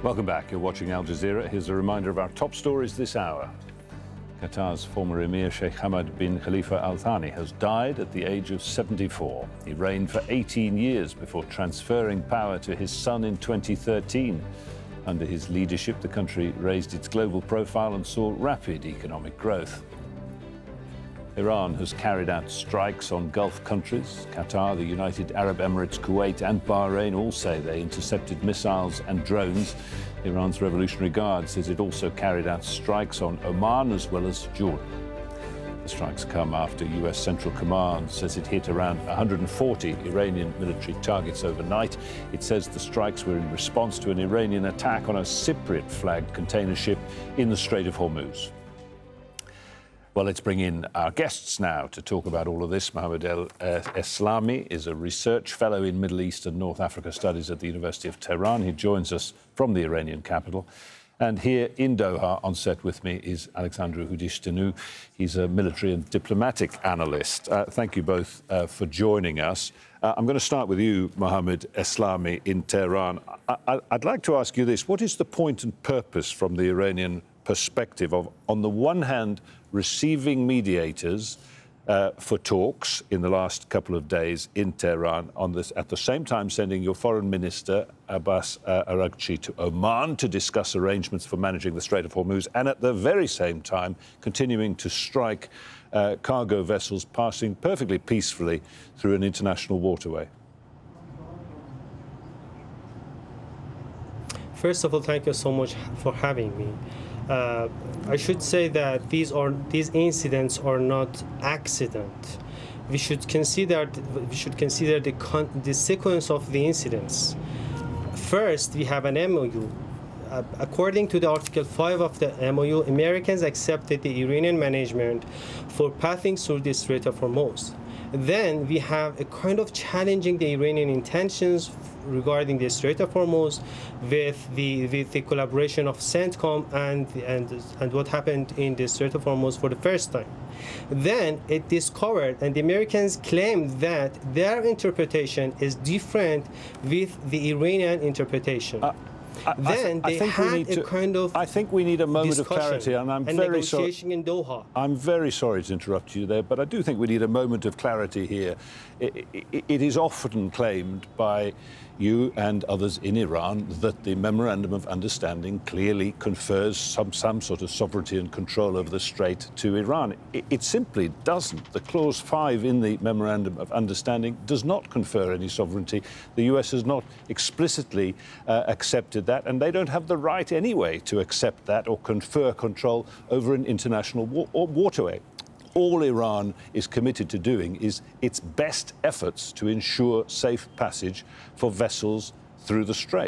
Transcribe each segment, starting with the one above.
Welcome back. You're watching Al Jazeera. Here's a reminder of our top stories this hour. Qatar's former Emir Sheikh Hamad bin Khalifa Al Thani has died at the age of 74. He reigned for 18 years before transferring power to his son in 2013. Under his leadership, the country raised its global profile and saw rapid economic growth. Iran has carried out strikes on Gulf countries. Qatar, the United Arab Emirates, Kuwait and Bahrain all say they intercepted missiles and drones. Iran's Revolutionary Guard says it also carried out strikes on Oman as well as Jordan. The strikes come after US Central Command says it hit around 140 Iranian military targets overnight. It says the strikes were in response to an Iranian attack on a Cypriot-flagged container ship in the Strait of Hormuz. Well, let's bring in our guests now to talk about all of this. Mohammed El-Eslami is a research fellow in Middle East and North Africa Studies at the University of Tehran. He joins us from the Iranian capital. And here in Doha on set with me is Alexandru Hudishtanu. He's a military and diplomatic analyst. Thank you both for joining us. I'm going to start with you, Mohammed Eslami, in Tehran. I'd like to ask you this. What is the point and purpose from the Iranian perspective of, on the one hand, receiving mediators for talks in the last couple of days in Tehran, at the same time sending your foreign minister, Abbas Araghchi, to Oman to discuss arrangements for managing the Strait of Hormuz, and at the very same time continuing to strike cargo vessels passing perfectly peacefully through an international waterway? First of all, thank you so much for having me. I should say that these incidents are not accident. We should consider the sequence of the incidents. First, we have an MOU. According to the Article 5 of the MOU, Americans accepted the Iranian management for passing through the Strait of Hormuz. Then we have a kind of challenging the Iranian intentions regarding the Strait of Hormuz with the collaboration of CENTCOM and what happened in the Strait of Hormuz for the first time. Then it discovered, and the Americans claimed that their interpretation is different with the Iranian interpretation. They had a kind of I think we need a moment of clarity, and I'm very sorry. Negotiation in Doha. I'm very sorry to interrupt you there, but I do think we need a moment of clarity here. It is often claimed by you and others in Iran that the Memorandum of Understanding clearly confers some sort of sovereignty and control over the strait to Iran. It simply doesn't. The Clause 5 in the Memorandum of Understanding does not confer any sovereignty. The US has not explicitly accepted that, and they don't have the right anyway to accept that or confer control over an international waterway. All Iran is committed to doing is its best efforts to ensure safe passage for vessels through the strait.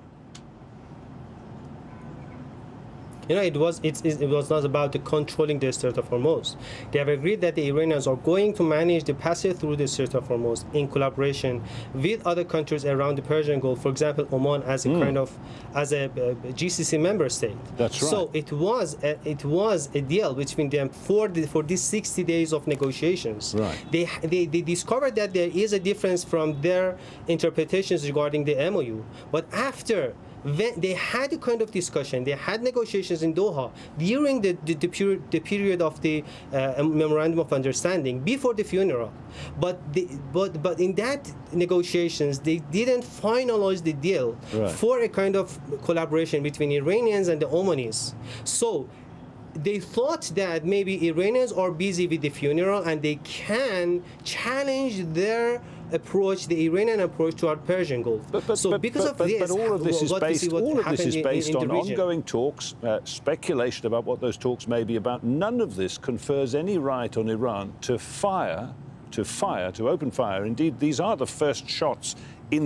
You know, it was not about the controlling the Strait of Hormuz. They have agreed that the Iranians are going to manage the passage through the Strait of Hormuz in collaboration with other countries around the Persian Gulf. For example, Oman as a GCC member state. That's right. So it was a deal between them for these 60 days of negotiations. Right. They discovered that there is a difference from their interpretations regarding the MOU. But after they had a kind of discussion, they had negotiations in Doha during the period of the Memorandum of Understanding before the funeral. But in that negotiations, they didn't finalize the deal for a kind of collaboration between Iranians and the Omanis. So they thought that maybe Iranians are busy with the funeral and they can challenge their approach, the Iranian approach to our Persian Gulf. But all of this is based on ongoing talks, speculation about what those talks may be about. None of this confers any right on Iran to open fire. Indeed, these are the first shots